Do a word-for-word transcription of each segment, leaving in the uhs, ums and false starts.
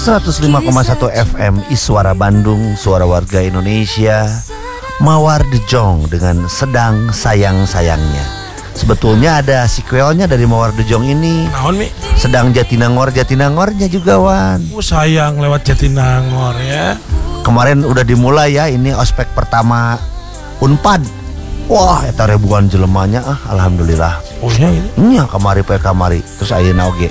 seratus lima koma satu F M Iswara Bandung, suara warga Indonesia. Mawar De Jong dengan Sedang Sayang-Sayangnya. Sebetulnya ada sequelnya dari Mawar De Jong ini. Naon Mi? Sedang Jatinangor, Jatinangornya juga Wan. Oh sayang lewat Jatinangor ya. Kemarin udah dimulai ya, ini ospek pertama Unpad. Wah, eta ribuan jelemanya ah, alhamdulillah. Oh iya ini. Nya kamari pe kamari, terus ayeuna oge.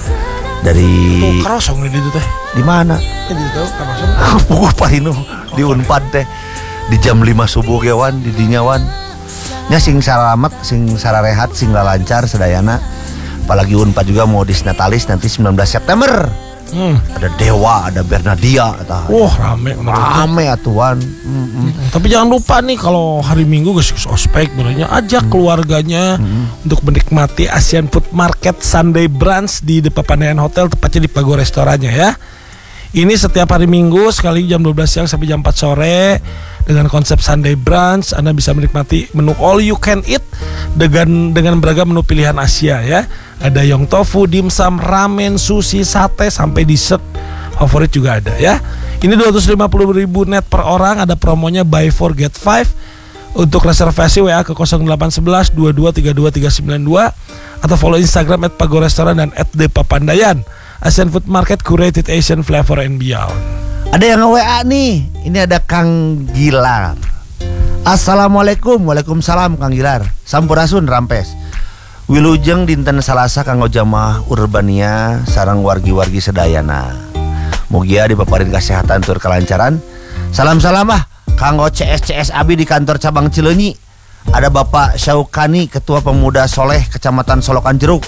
Dari oh, karosong nih itu teh. Di mana? Ya di tahu karosong. Puguh Parino di Unpad teh. Di jam lima subuh ge Wan, di dinya Wan. Nya sing salamet, sing sararehat, sing lancar sedayana. Apalagi Unpad juga mau disnatalis nanti sembilan belas September. Hmm. Ada Dewa, ada Bernadia, atau wah rame, rame atuan. Hmm, hmm. Tapi jangan lupa nih kalau hari Minggu guys ospek, sebenarnya ajak hmm. keluarganya hmm. untuk menikmati Asian Food Market Sunday Brunch di The Papandayan Hotel, tepatnya di Pago restorannya ya. Ini setiap hari Minggu sekali jam dua belas siang sampai jam empat sore dengan konsep Sunday Brunch. Anda bisa menikmati menu all you can eat dengan dengan beragam menu pilihan Asia ya. Ada yong tofu, dimsum, ramen, sushi, sate sampai dessert favorit juga ada ya. Ini dua ratus lima puluh ribu net per orang, ada promonya buy four get five. Untuk reservasi W A ke nol delapan satu satu dua dua tiga dua tiga sembilan dua atau follow Instagram et pago restoran dan et de papandayan. Asian Food Market, curated Asian flavor and beyond. Ada yang nge-W A nih. Ini ada Kang Gilar. Assalamualaikum. Waalaikumsalam Kang Gilar. Sampurasun rampes. Wilujeng dinten Salasa kanggo jamaah Urbania sareng wargi-wargi sedayana. Mugia dipaparin kesehatan tur kelancaran. Salam-salam ah kanggo C S C S Abi di kantor cabang Cileunyi. Ada Bapak Syaukani, Ketua Pemuda Soleh Kecamatan Solokan Jeruk.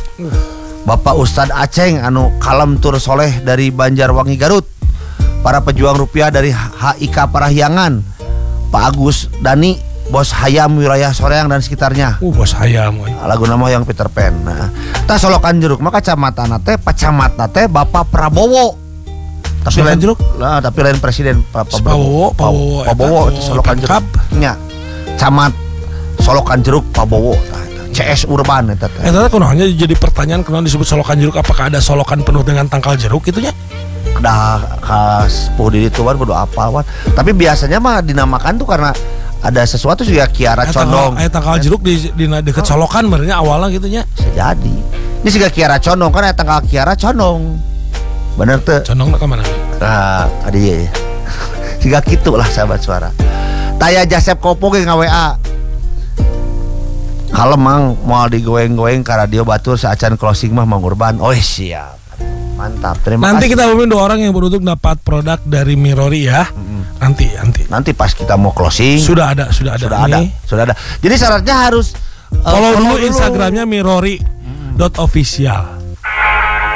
Bapak Ustadz Aceng anu kalem tur soleh dari Banjarwangi Garut. Para pejuang rupiah dari H I K Parahyangan. Pak Agus Dani, Bos Hayam wilayah Soreang dan sekitarnya. Uh, Bos Hayam. Lagu nama yang Peter Pan. Nah, ta Solokan Jeruk maka kecamatan teh pacamat teh Bapak Prabowo. Tapi lain jeruk lah, tapi lain presiden Pak Prabowo. Prabowo. Prabowo itu Solokan Jeruk. Nya. Camat Solokan Jeruk Prabowo. C S Urban eta teh. Eta teh hanya jadi pertanyaan kenapa disebut Solokan Jeruk, apakah ada solokan penuh dengan tangkal jeruk itu nya? Dah khas poho di ditu wan kudu apal wan. Tapi biasanya mah dinamakan tuh karena ada sesuatu juga Kiara Condong. Aya tangkal jeruk di, di dekat oh. Solokan benernya awalnya gitu nya. Jadi. Ini juga Kiara Condong kan aya tangkal Kiara Condong. Bener teu? Condong ka mana? Nah, tadi ya. Siga kitu lah sahabat suara. Taya Jasep Kopo ge nge-W A. Kalau mang mau digoeng-goeng ke radio batur saacan closing mah Mang Urban. Oh siap. Mantap. Terima nanti kasih. Kita umumin dua orang yang beruntung dapat produk dari Mirori ya. Mm-hmm. Nanti nanti. Nanti pas kita mau closing. Sudah ada, sudah ada. Sudah ada. Sudah ada. Jadi syaratnya harus uh, follow dulu Instagramnya mirori dot official.